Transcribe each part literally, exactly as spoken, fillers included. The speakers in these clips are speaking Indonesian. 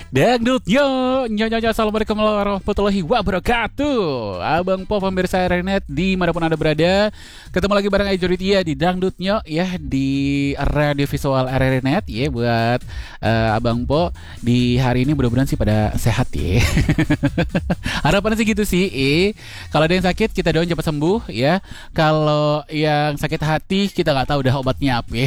Dangdut yo, nyonya assalamualaikum warahmatullahi wabarakatuh. Abang Po pemirsa Renet dimanapun anda berada, ketemu lagi bareng Ajuritia di Dangdut Nyo ya, di radio visual Renet ya, buat uh, Abang Po di hari ini mudah-mudahan sih pada sehat ya. Harapannya sih gitu sih. Eh, kalau ada yang sakit kita doain cepat sembuh ya. Kalau yang sakit hati kita nggak tahu udah obatnya apa ya.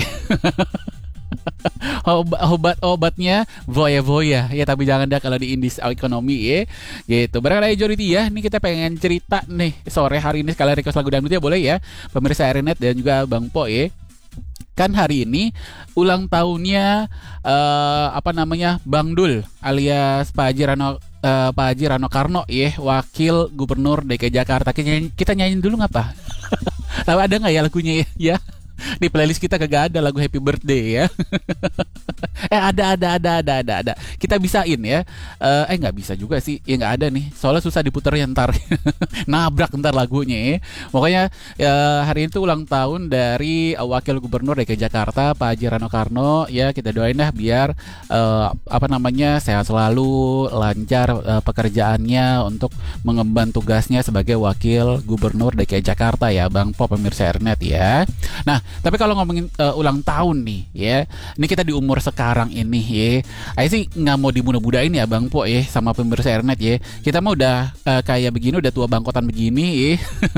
Obat-obatnya voya-voya ya, tapi jangan dah kalau di indis ekonomi ya gitu. Barang Majority ya, ini kita pengen cerita nih sore hari ini, sekalian request lagu dangdut ya boleh ya pemirsa Renet dan juga Bang Po ya. Kan hari ini ulang tahunnya uh, apa namanya Bang Dul alias Pak Haji Rano, uh, Pak Haji Rano Karno ya, Wakil Gubernur D K I Jakarta. Kita nyanyi, kita nyanyiin dulu nggak Pak? Tahu ada nggak ya lagunya ya? Ya. Di playlist kita kagak ada lagu Happy Birthday ya. eh ada ada ada ada ada ada. Kita bisain ya. Uh, eh nggak bisa juga sih. Ya nggak ada nih. Soalnya susah diputernya ntar. Nabrak ntar lagunya ya. Pokoknya uh, hari ini tuh ulang tahun dari uh, Wakil Gubernur D K I Jakarta Pak Haji Rano Karno ya. Kita doain dah biar uh, apa namanya sehat selalu, lancar uh, pekerjaannya untuk mengemban tugasnya sebagai Wakil Gubernur D K I Jakarta ya, Bang Po pemirsa Renet ya. Nah, tapi kalau ngomongin uh, ulang tahun nih ya, ini kita di umur sekarang ini ya, saya sih nggak mau dimudah-mudahin ya Bang Po ya sama pemirsa Ernet ya. Kita mah udah uh, kayak begini, udah tua bangkotan begini ya.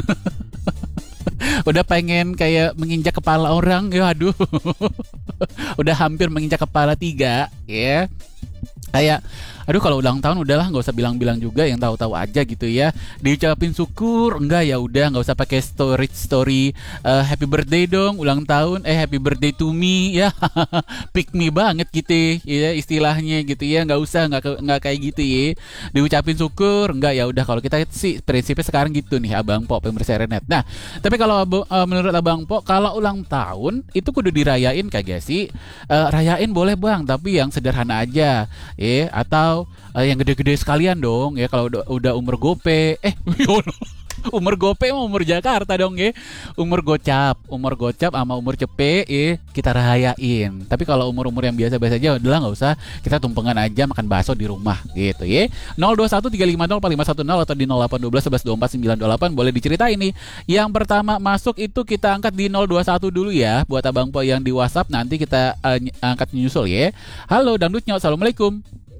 Udah pengen kayak menginjak kepala orang ya, aduh. Udah hampir menginjak kepala tiga ya. Kayak aduh kalau ulang tahun udahlah nggak usah bilang-bilang juga, yang tahu-tahu aja gitu ya. Diucapin syukur enggak ya udah nggak usah pakai story story uh, happy birthday dong ulang tahun, eh happy birthday to me ya. Pick me banget gitu ya istilahnya gitu ya, nggak usah nggak nggak kayak gitu ya. Diucapin syukur enggak ya udah, kalau kita sih prinsipnya sekarang gitu nih Abang Po pemirsa Renet. Nah tapi kalau uh, menurut Abang Po kalau ulang tahun itu kudu dirayain kagak sih? Uh, rayain boleh Bang, tapi yang sederhana aja ya, atau Uh, yang gede-gede sekalian dong ya, kalau udah, udah umur gope eh umur gope mah umur Jakarta dong ya, umur gocap umur gocap sama umur cepe ya kita rayain. Tapi kalau umur-umur yang biasa-biasa aja udahlah nggak usah, kita tumpengan aja makan bakso di rumah gitu ya. Nol dua satu tiga lima nol empat lima satu nol atau di nol delapan satu dua satu satu dua empat sembilan dua delapan boleh diceritain nih. Yang pertama masuk itu kita angkat di nol dua satu dulu ya, buat Abang Po yang di WhatsApp nanti kita uh, angkat nyusul ya. Halo Dangdutnya, assalamualaikum.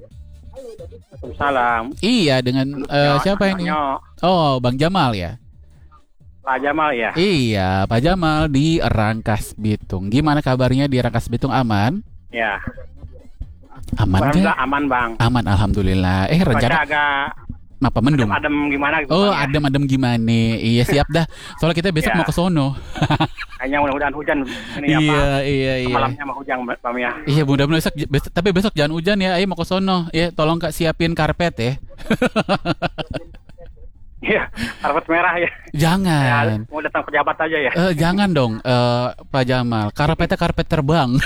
Salam. Iya, dengan uh, siapa ini? Oh, Bang Jamal ya? Pak Jamal ya? Iya, Pak Jamal di Rangkas Bitung. Gimana kabarnya di Rangkas Bitung, aman? Ya. Aman gak? Aman Bang. Aman, alhamdulillah. Eh, rencana agak apa mendung? Adem gimana gitu? Oh, adem-adem gimana? Iya, siap dah. Soalnya kita besok ya mau ke sono. Kayaknya mudah-mudahan hujan ini iya, apa? Iya, iya. Malamnya mau hujan Bang ya. Iya, mudah-mudahan besok, besok, tapi besok jangan hujan ya. Ayo mau ke sono. Ya, tolong Kak siapin karpet ya. Iya, karpet merah ya. Jangan. Ya, mau datang pejabat aja ya. Uh, jangan dong, uh, Pak Jamal. Karpetnya karpet terbang.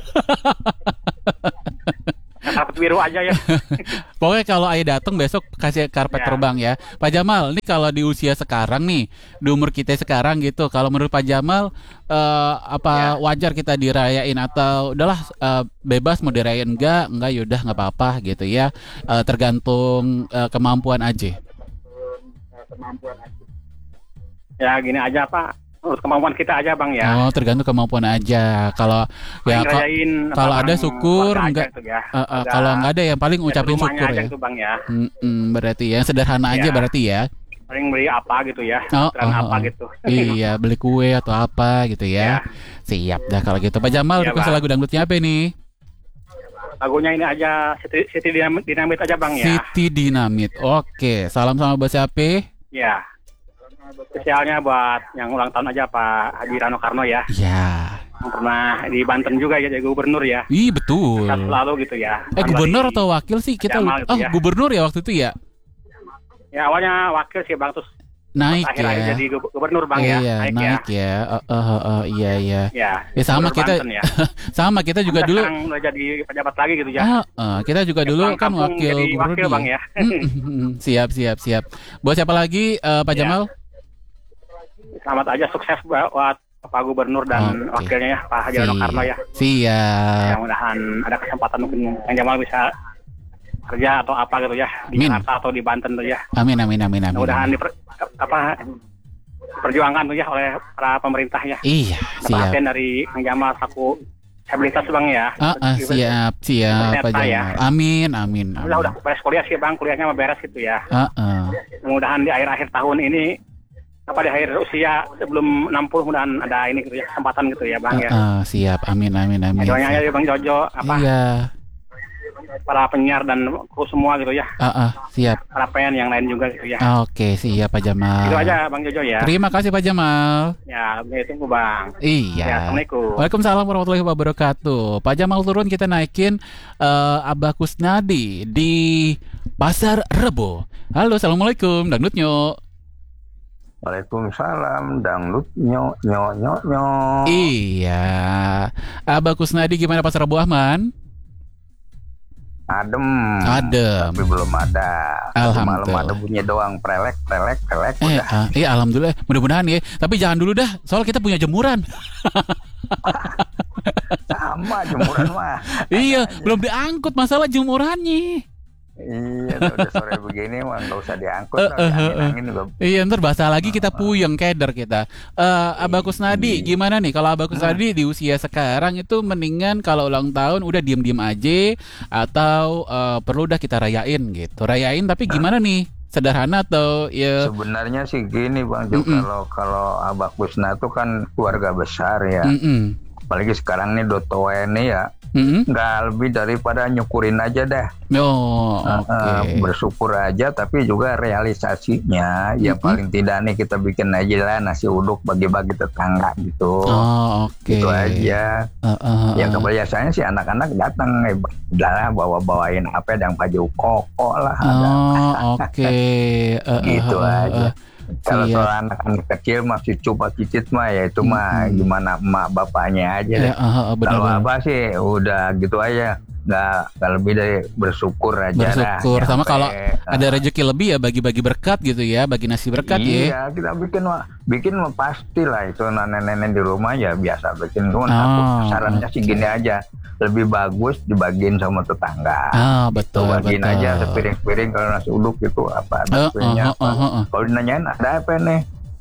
Karpet biru aja ya. Pokoknya kalau ayah datang besok kasih karpet ya terbang ya. Pak Jamal, ini kalau di usia sekarang nih, di umur kita sekarang gitu, kalau menurut Pak Jamal uh, apa ya wajar kita dirayain atau udahlah uh, bebas mau dirayain enggak, enggak yaudah nggak apa-apa gitu ya. Uh, tergantung uh, kemampuan aja. Kemampuan aja. Ya gini aja Pak. Menurut kemampuan kita aja Bang ya. Oh, tergantung kemampuan aja. Kalau ya kalau ada syukur, enggak ya. uh, uh, kalau enggak ada yang paling ucapin syukur ya. Itu, Bang, ya. Mm-mm, berarti ya sederhana ya aja berarti ya. Paling beli apa gitu ya. Oh, oh, apa oh. gitu. Iya, beli kue atau apa gitu ya. ya. Siap dah kalau gitu. Pak Jamal, ya, request lagu dangdutnya apa nih? Lagunya ini aja Siti, Siti Dinamit, Dinamit aja Bang ya. Siti Dinamit. Oke, salam sama Bos siapa? Ya. Spesialnya buat yang ulang tahun aja Pak Haji Rano Karno ya. Iya. Yang pernah di Banten juga ya jadi gubernur ya. Ih betul. Selalu gitu ya. Eh gubernur atau wakil sih kita? Jamal, oh gitu ya. Gubernur ya waktu itu ya. Ya awalnya wakil sih Bang, terus naik akhir-akhir ya. jadi gubernur Bang iya, ya. Iya naik, naik ya. ya. Uh, uh, uh, uh, iya iya. Ya. Ya sama kita. Ya. Sama kita juga dulu. Sekarang udah jadi pejabat lagi gitu ya. Uh, uh, kita juga ya, dulu kan wakil gubernur wakil, Bang ya. Siap siap siap. Buat siapa lagi uh, Pak ya. Jamal? Selamat aja, sukses buat Pak Gubernur dan okay. wakilnya ya Pak Haji Rano Karno ya. Siap. Mudah-mudahan ada kesempatan mungkin Kang Jamal bisa kerja atau apa gitu ya di Amin. Jakarta atau di Banten tuh ya. Amin amin amin amin. Mudah-mudahan diper, apa perjuangan tuh ya oleh para pemerintah ya. Iya, siap. Perhatian dari Kang Jamal saku disabilitas Bang ya. Ah, ah, siap, siap Pak Ternyata ya. Jamal. Amin, amin, amin. Udah udah beres kuliah sih Bang, kuliahnya mah beres gitu ya. Ah, ah. Mudah-mudahan di akhir-akhir tahun ini apa di akhir usia sebelum enam puluh mudah-mudahan ada ini gitu ya kesempatan gitu ya Bang Ah, ya. ah, siap, amin, amin, amin. Doanya ya Bang Jojo apa Iya, para penyiar dan kru semua gitu ya. ah, ah, siap. Para pen yang lain juga gitu ya. Oke, siap Pak Jamal. Itu aja Bang Jojo ya. Terima kasih Pak Jamal. Ya, oke, tunggu Bang. Iya. Ya, Assalamualaikum. Waalaikumsalam warahmatullahi wabarakatuh. Pak Jamal turun, kita naikin eh, Abah Kusnadi di Pasar Rebo. Halo, assalamualaikum, dangdutnyo. Waalaikumsalam, dangdut nyo nyo nyo nyo. Iya. Abah Kusnadi gimana Pasar Rebo Ahman? Adem. Adem. Tapi belum ada. Alhamdulillah. Malam ada bunyi doang, prelek, prelek, prelek. Eh, Udah. ah, iya alhamdulillah. Mudah-mudahan ya. Tapi jangan dulu dah, soal kita punya jemuran. Sama jemuran mah. Iya, belum diangkut masalah jemurannya. Iya, udah sore begini mah nggak usah diangkut. Eh, lah, eh, eh, angin-angin juga. Iya, ntar basah lagi kita puyeng keder kita. Eh, Abah Kusnadi, gimana nih kalau Abah Kusnadi di usia sekarang itu mendingan kalau ulang tahun udah diem-diem aja atau eh, perlu dah kita rayain gitu. Rayain tapi gimana nih? Sederhana atau ya? Sebenarnya sih gini Bang Jo, Mm-mm. kalau kalau Abah Kusna itu kan keluarga besar ya. Mm-mm. Apalagi sekarang nih Doto ini ya, Mm-mm. nggak lebih daripada nyukurin aja dah. Oh, Uh, oke. uh, bersyukur aja, tapi juga realisasinya ya Mm-mm. paling tidak nih kita bikin aja lah nasi uduk bagi-bagi tetangga gitu. Oh, oke. Gitu aja. Uh, uh, Ya uh. kebiasaannya sih anak-anak datang, eh, udahlah bawa-bawain apa yang baju koko lah. ada. Oh, oke. Eh, eh, Gitu eh, eh, aja. eh. Kalau Siap. soal anak-anak kecil masih coba cicit mah ya itu mah Mm-mm. gimana emak bapaknya aja Eh, deh. eh, eh, Kalau benar-benar. apa sih udah gitu aja, nggak nggak lebih dari bersyukur aja dah. Bersyukur. Sama Nyampe, kalau uh, ada rezeki lebih ya bagi-bagi berkat gitu ya, bagi nasi berkat ya. iya, kita bikin mah bikin mah pasti lah itu nenek-nenek di rumah ya biasa bikin. Cuman Oh, aku sarannya sih oke. gini aja, lebih bagus dibagiin sama tetangga. Ah, Tuh, betul, bagiin betul. aja sepiring-piring kalau nasi uduk itu apa, Eh, nasinya eh, apa. eh, eh, eh. Kalau dinanyain ada apa nih?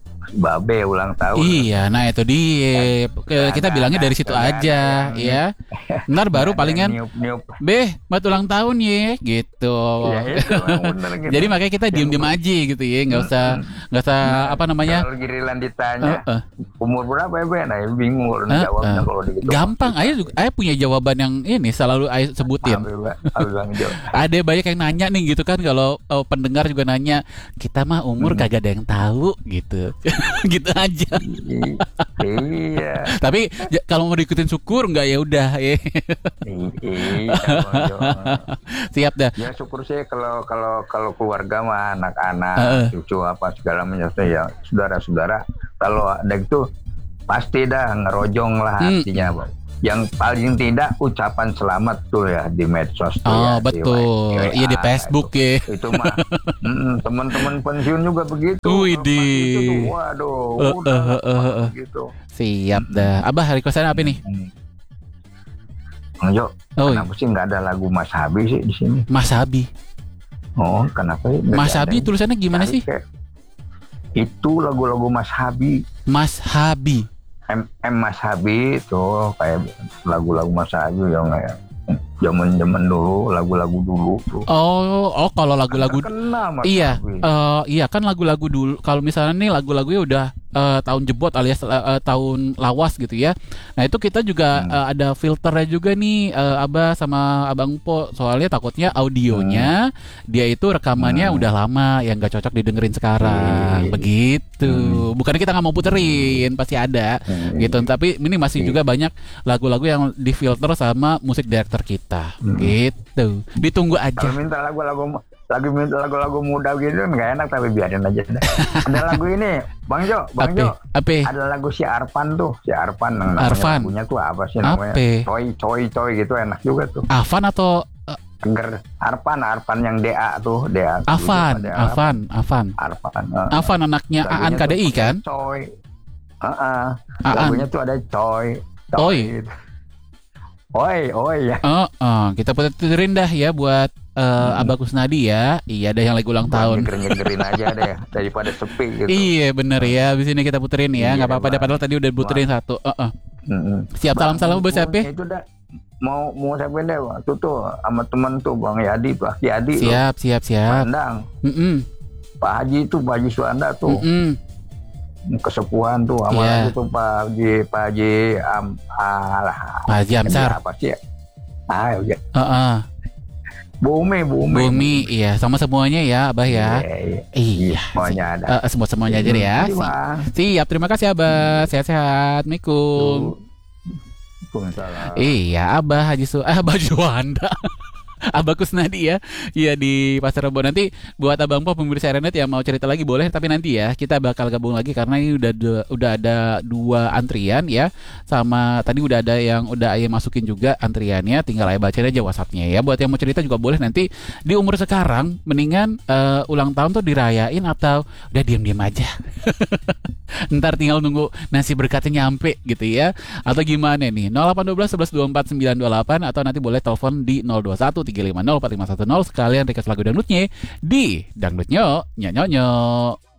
Babe ulang tahun. Iya, nah itu dia. Ke- Kita Ada, bilangnya ada, dari situ ada aja, yang- ya. Ntar baru Ada palingan, yang niup-niup. beh, buat ulang tahun ya, gitu. Ya, itu, bener gitu. Jadi makanya kita Yang diem-diem aja gitu ya, nggak usah, nggak usah apa namanya. Kalau giliran ditanya Eh, eh. umur berapa ya Ben? Nah, bingung kalau Eh, jawabnya eh. kalau gitu. Gampang, Ayah juga, Ayah punya jawaban yang ini selalu Ayah sebutin. Abang Jo. Ada banyak yang nanya nih gitu kan, kalau oh, pendengar juga nanya, kita mah umur Hmm. kagak ada yang tahu gitu, gitu aja. I- Iya. Tapi ya, kalau mau diikutin syukur nggak ya udah ya. I- Iya, Bang Jo. Siap dah. Ya syukur sih kalau kalau kalau keluarga mah anak-anak, Heeh. cucu apa segala macam ya saudara-saudara kalau ada itu pasti dah ngerojong lah Hmm. artinya Bang. Yang paling tidak ucapan selamat tuh ya di medsos tuh Oh ya. betul, W A, iya di Facebook ya. Itu, itu mah mm, teman-teman pensiun juga begitu. Widih. Itu tuh, waduh, Eh, udah eh, eh, eh, eh. gitu. Siap dah. Abah hari kosan apa nih? Hmm. Bang Jo, Oh, kenapa sih nggak ada lagu Mas Habi sih di sini? Mas Habi. Oh, kenapa ya? Nggak Mas ada Habi yang tulisannya gimana cari sih? kayak- Itu lagu-lagu Mas Habi. Mas Habi. M, M Mas Habi itu kayak lagu-lagu Mas Habi yang kayak zaman-zaman dulu, lagu-lagu dulu tuh. Oh, oh kalau lagu-lagu Terkenal Mas iya, Habi. eh, iya kan lagu-lagu dulu. Kalau misalnya nih lagu-lagunya udah eh, tahun jebot alias eh, eh, tahun lawas gitu ya. Nah itu kita juga Hmm. eh, ada filternya juga nih, eh, Abah sama Abang Po. Soalnya takutnya audionya dia itu rekamannya Hmm. udah lama yang nggak cocok didengerin sekarang. Iya. Begitu. Bukannya kita nggak mau puterin, pasti ada. Hmm. Gitu. Tapi ini masih Iya. juga banyak lagu-lagu yang difilter sama musik director kita. Hmm. Gitu. Ditunggu Kalau aja. minta lagu-lagu lagu minta lagu-lagu muda gitu nggak enak tapi biarin aja deh. Ada lagu ini, Bang Jo, Bang Jo. Apa? Apa? Ada lagu si Arpan tuh, si Arpan yang namanya Arfan. lagunya tuh apa sih namanya? Apa? Coy, coy, coy gitu enak juga tuh. Avan atau eh, Seger. Arpan, Arpan yang D A tuh, D A. Avan, D A. Avan, Avan. Arpan. eh. Avan anaknya Lagunya Aan tuh K D I pakai kan? Coy. Heeh. Aan. Lagunya tuh ada coy. Coy. gitu. Oi, oi ya. Oh, oh, kita puterin dah ya buat uh, Abah Kusnadi ya. Iya, ada yang lagi ulang tahun. Ngerin-ngerin aja deh daripada sepi gitu. Iya bener ya. Abis ini kita puterin ya. Nggak Iya, apa-apa. Bang. Padahal tadi udah puterin satu. Uh, uh. Mm-mm. Siap, salam-salam buat siapa? Itu dah mau mau siapa deh Bang? Tuh tuh sama teman tuh Bang Yadi tuh, Ki Yadi tuh. Siap, siap, siap. Pandang. Mm-mm. Pak Haji tuh, Pak Haji Suanda tuh. Mm-mm. Kesepuhan tuh sama Iya. lagi tuh Pak Haji Pak Haji am alah. Pak Haji Amsar. Apa sih ya? Ah, ya. Uh-uh. Bumi, Bumi. Bumi, iya. Sama semuanya ya, Abah ya. Iya, iya. Iya. Semuanya ada. Uh, semua semuanya aja deh ya. Iya, Si- Bang. Siap, terima kasih Abah. Sehat-sehat. Assalamualaikum. Waalaikumsalam. Iya, Abah Haji Su, ah, Abah Juanda. Abah Kusnadi ya. Iya di Pasar Rebo. Nanti buat Abang Po pemirsa R N Net yang mau cerita lagi boleh, tapi nanti ya kita bakal gabung lagi karena ini udah du- udah ada dua antrian ya. Sama tadi udah ada yang udah Ayah masukin juga antriannya, tinggal Ayah bacain aja WhatsApp-nya ya. Buat yang mau cerita juga boleh nanti di umur sekarang mendingan eh, ulang tahun tuh dirayain atau udah diam-diam aja. Ntar tinggal nunggu nasi berkatnya nyampe gitu ya. Atau gimana nih? nol delapan satu dua satu satu dua empat sembilan dua delapan atau nanti boleh telepon di nol dua satu tiga lima nol empat lima satu nol sekalian request lagu dangdutnya di Dangdutnya Nyonyonyo.